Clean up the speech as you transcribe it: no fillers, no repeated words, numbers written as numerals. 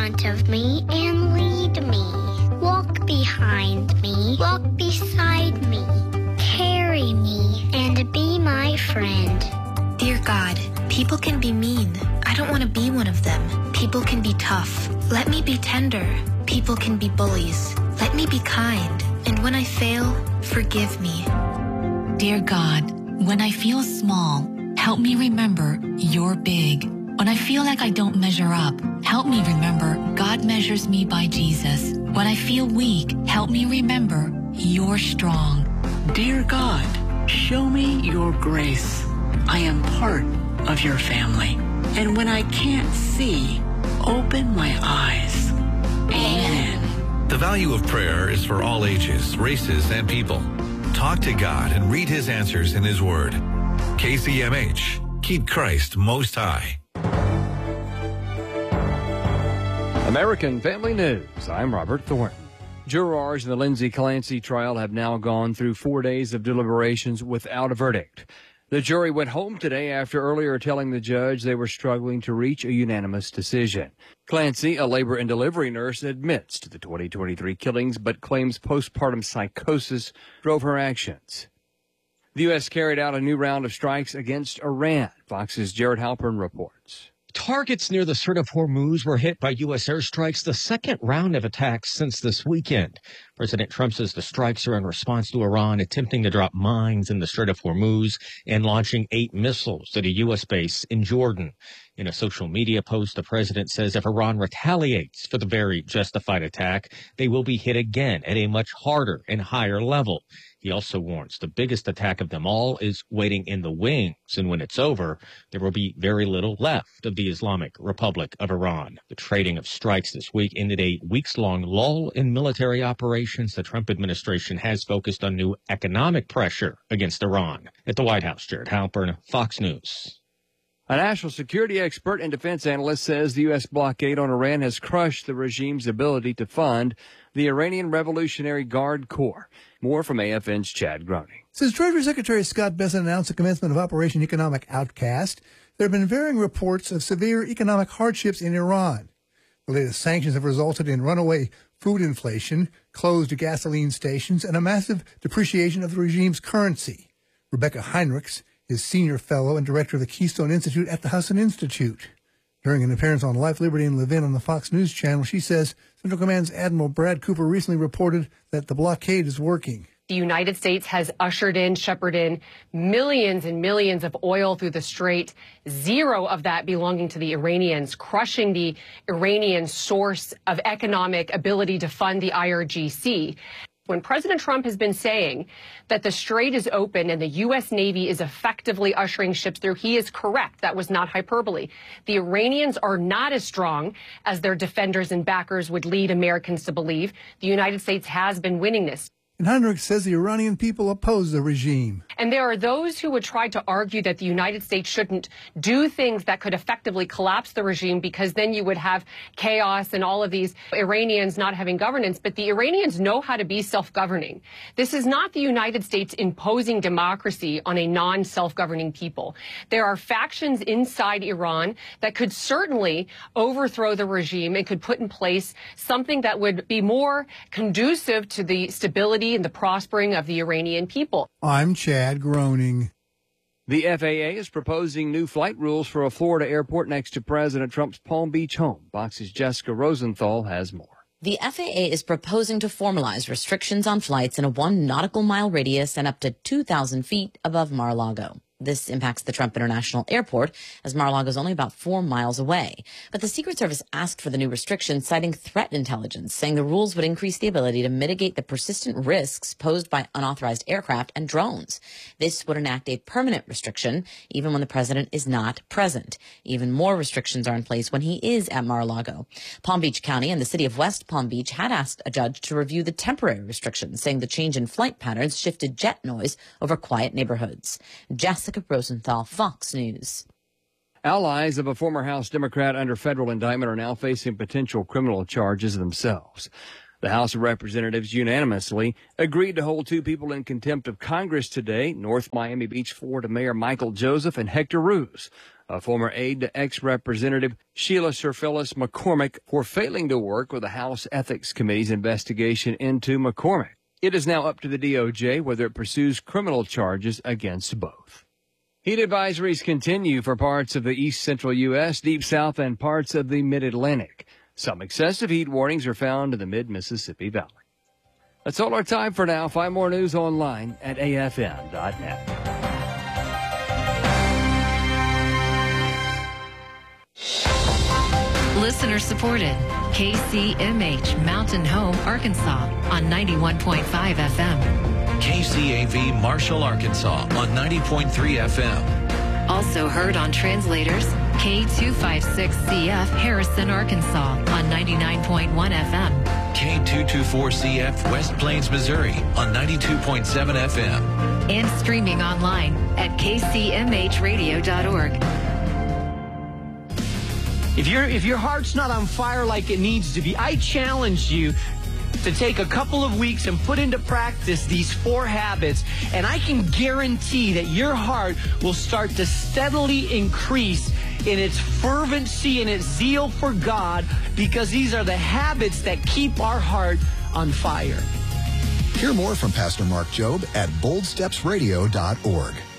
front of me and lead me. Walk behind me. Walk beside me. Carry me and be my friend. Dear God, people can be mean. I don't want to be one of them. People can be tough. Let me be tender. People can be bullies. Let me be kind. And when I fail, forgive me. Dear God, when I feel small, help me remember you're big. When I feel like I don't measure up, help me remember God measures me by Jesus. When I feel weak, help me remember you're strong. Dear God, show me your grace. I am part of your family. And when I can't see, open my eyes. Amen. The value of prayer is for all ages, races, and people. Talk to God and read his answers in his word. KCMH, keep Christ most high. American Family News. I'm Robert Thornton. Jurors in the Lindsay Clancy trial have now gone through 4 days of deliberations without a verdict. The jury went home today after earlier telling the judge they were struggling to reach a unanimous decision. Clancy, a labor and delivery nurse, admits to the 2023 killings but claims postpartum psychosis drove her actions. The U.S. carried out a new round of strikes against Iran. Fox's Jared Halpern reports. Targets near the Strait of Hormuz were hit by U.S. airstrikes, the second round of attacks since this weekend. President Trump says the strikes are in response to Iran attempting to drop mines in the Strait of Hormuz and launching 8 missiles at a U.S. base in Jordan. In a social media post, the president says if Iran retaliates for the very justified attack, they will be hit again at a much harder and higher level. He also warns the biggest attack of them all is waiting in the wings, and when it's over, there will be very little left of the Islamic Republic of Iran. The trading of strikes this week ended a weeks-long lull in military operations. The Trump administration has focused on new economic pressure against Iran. At the White House, Jared Halpern, Fox News. A national security expert and defense analyst says the U.S. blockade on Iran has crushed the regime's ability to fund the Iranian Revolutionary Guard Corps. More from AFN's Chad Groening. Since Treasury Secretary Scott Bessent announced the commencement of Operation Economic Outcast, there have been varying reports of severe economic hardships in Iran. The latest sanctions have resulted in runaway food inflation, closed gasoline stations, and a massive depreciation of the regime's currency. Rebecca Heinrichs is senior fellow and director of the Keystone Institute at the Husson Institute. During an appearance on Life, Liberty, and Levin on the Fox News Channel, she says Central Command's Admiral Brad Cooper recently reported that the blockade is working. The United States has shepherded in millions and millions of oil through the Strait, zero of that belonging to the Iranians, crushing the Iranian source of economic ability to fund the IRGC. When President Trump has been saying that the Strait is open and the U.S. Navy is effectively ushering ships through, he is correct. That was not hyperbole. The Iranians are not as strong as their defenders and backers would lead Americans to believe. The United States has been winning this. And Heinrich says the Iranian people oppose the regime. And there are those who would try to argue that the United States shouldn't do things that could effectively collapse the regime because then you would have chaos and all of these Iranians not having governance. But the Iranians know how to be self-governing. This is not the United States imposing democracy on a non-self-governing people. There are factions inside Iran that could certainly overthrow the regime and could put in place something that would be more conducive to the stability and the prospering of the Iranian people. I'm Chad Groening. The FAA is proposing new flight rules for a Florida airport next to President Trump's Palm Beach home. Fox's Jessica Rosenthal has more. The FAA is proposing to formalize restrictions on flights in a 1 nautical mile radius and up to 2,000 feet above Mar-a-Lago. This impacts the Trump International Airport, as Mar-a-Lago is only about 4 miles away. But the Secret Service asked for the new restrictions, citing threat intelligence, saying the rules would increase the ability to mitigate the persistent risks posed by unauthorized aircraft and drones. This would enact a permanent restriction, even when the president is not present. Even more restrictions are in place when he is at Mar-a-Lago. Palm Beach County and the city of West Palm Beach had asked a judge to review the temporary restrictions, saying the change in flight patterns shifted jet noise over quiet neighborhoods. Jessica Rosenthal, Fox News. Allies of a former House Democrat under federal indictment are now facing potential criminal charges themselves. The House of Representatives unanimously agreed to hold 2 people in contempt of Congress today, North Miami Beach, Florida Mayor Michael Joseph and Hector Ruse. a former aide to ex-Representative Sheila Sir Phyllis McCormick for failing to work with the House Ethics Committee's investigation into McCormick. It is now up to the DOJ whether it pursues criminal charges against both. Heat advisories continue for parts of the east central U.S., deep south, and parts of the mid-Atlantic. Some excessive heat warnings are found in the mid-Mississippi Valley. That's all our time for now. Find more news online at afm.net. Listener supported. KCMH Mountain Home, Arkansas on 91.5 FM. KCAV Marshall, Arkansas on 90.3 FM. Also heard on translators, K256CF Harrison, Arkansas on 99.1 FM. K224CF West Plains, Missouri on 92.7 FM. And streaming online at kcmhradio.org. If your heart's not on fire like it needs to be, I challenge you to take a couple of weeks and put into practice these 4 habits, and I can guarantee that your heart will start to steadily increase in its fervency and its zeal for God, because these are the habits that keep our heart on fire. Hear more from Pastor Mark Jobe at boldstepsradio.org.